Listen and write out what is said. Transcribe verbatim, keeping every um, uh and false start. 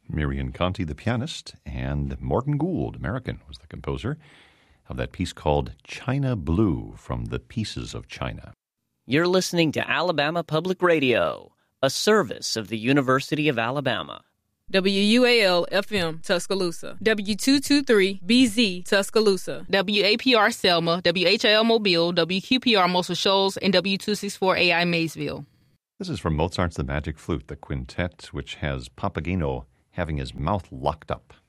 Miriam Conti, the pianist, and Morton Gould, American, was the composer of that piece called China Blue from the Pieces of China. You're listening to Alabama Public Radio, a service of the University of Alabama. W U A L F M Tuscaloosa, W two twenty-three B Z Tuscaloosa, W A P R Selma, W H I L Mobile, W Q P R Muscle Shoals, and W two sixty-four A I Maysville. This is from Mozart's The Magic Flute, the quintet, which has Papageno having his mouth locked up.